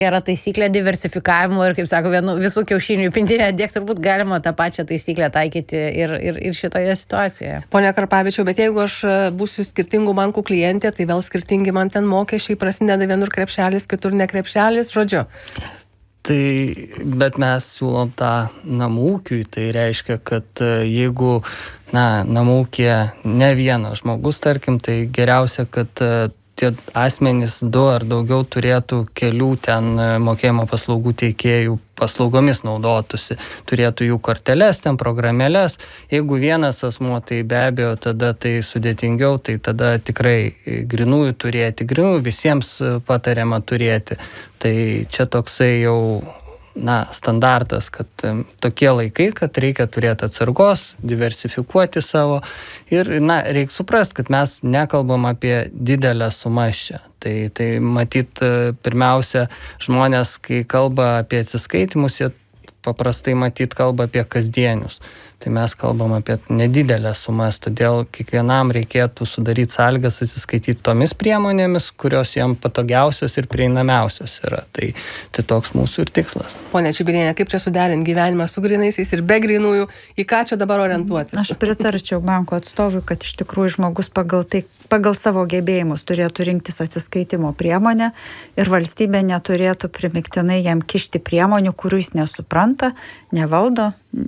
Yra taisyklė diversifikavimo ir, kaip sako, visų kiaušinių į pintinę dėk, turbūt galima tą pačią taisyklę taikyti ir šitoje situacijoje. Pone Karpavičiau, bet jeigu aš būsiu skirtingų bankų klientė, tai vėl skirtingi man ten mokesčiai prasideda, vienur krepšelis, kitur ne krepšelis, žodžiu. Tai, bet mes siūlom tą namų ūkiui, tai reiškia, kad jeigu, namų ūkyje ne vienas žmogus, tarkim, tai geriausia, kad tie asmenys 2 ar daugiau turėtų kelių ten mokėjimo paslaugų teikėjų paslaugomis naudotųsi, turėtų jų korteles, ten programėles. Jeigu vienas asmuo, tai be abejo, tada tai sudėtingiau, tai tada tikrai grinųjų turėti, grinųjų visiems patariama turėti. Tai čia toksai jau standartas, kad tokie laikai, kad reikia turėti atsargos, diversifikuoti savo ir, reikia suprasti, kad mes nekalbam apie didelę sumas čia. Tai matyt, pirmiausia, žmonės, kai kalba apie atsiskaitimus, jie paprastai matyt kalba apie kasdienius. Tai mes kalbam apie nedidelę sumas, todėl kiekvienam reikėtų sudaryti sąlygas atsiskaityti tomis priemonėmis, kurios jam patogiausios ir prieinamiausios yra. Tai toks mūsų ir tikslas. Pone Čibirienė, kaip čia suderinti gyvenimą su grynaisiais ir be grynųjų, į ką čia dabar orientuotis? Aš pritarčiau banko atstovui, kad iš tikrųjų žmogus pagal savo gebėjimus turėtų rinktis atsiskaitimo priemonę ir valstybė neturėtų primiktinai jam kišti priemonių, kurių jis nesupranta, nevaldo,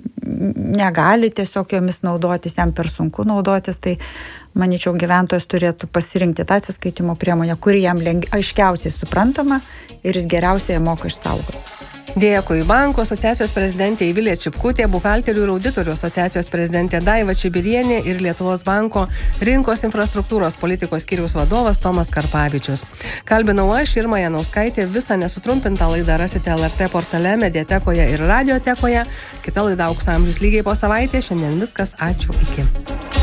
negali tiesiog jomis naudotis, jam per sunku naudotis, tai manyčiau gyventojas turėtų pasirinkti tą atsiskaitimo priemonę, kuri jam aiškiausiai suprantama ir jis geriausiai moka išsaugoti. Dėkui. Bankų asociacijos prezidentė Ivilė Čipkutė, buhalterių ir auditorių asociacijos prezidentė Daiva Čibirienė ir Lietuvos banko rinkos infrastruktūros politikos skyriaus vadovas Tomas Karpavičius. Kalbinau aš, Irma Janauskaitė. Visą nesutrumpintą laidą rasite LRT portale, mediatekoje ir radiotekoje. Kita laida Aukso amžius lygiai po savaitės. Šiandien viskas. Ačiū. Iki.